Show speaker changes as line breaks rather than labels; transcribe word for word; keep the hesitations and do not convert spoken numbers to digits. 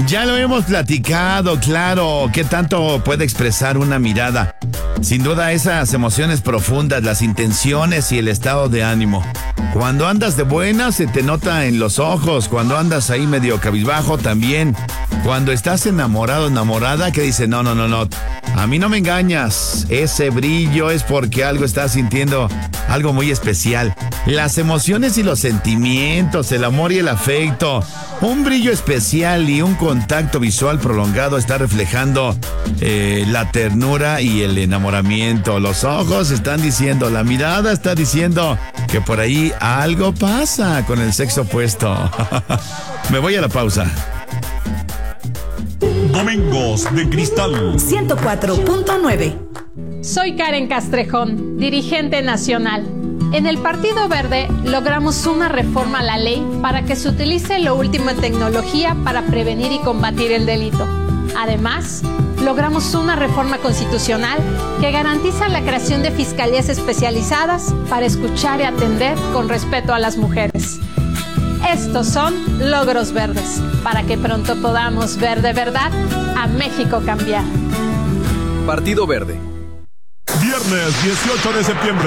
Ya lo hemos platicado, claro. ¿Qué tanto puede expresar una mirada? Sin duda esas emociones profundas, las intenciones y el estado de ánimo. Cuando andas de buena se te nota en los ojos. Cuando andas ahí medio cabizbajo también. Cuando estás enamorado, enamorada, que dice, no, no, no, no. A mí no me engañas. Ese brillo es porque algo estás sintiendo, algo muy especial. Las emociones y los sentimientos, el amor y el afecto. Un brillo especial y un contacto visual prolongado está reflejando eh, la ternura y el enamoramiento. Los ojos están diciendo, la mirada está diciendo que por ahí algo pasa con el sexo opuesto. Me voy a la pausa.
Domingos de Cristal
ciento cuatro punto nueve.
Soy Karen Castrejón, dirigente nacional. En el Partido Verde logramos una reforma a la ley para que se utilice lo último en tecnología para prevenir y combatir el delito. Además, logramos una reforma constitucional que garantiza la creación de fiscalías especializadas para escuchar y atender con respeto a las mujeres. Estos son logros verdes, para que pronto podamos ver de verdad a México cambiar.
Partido Verde.
Viernes dieciocho de septiembre.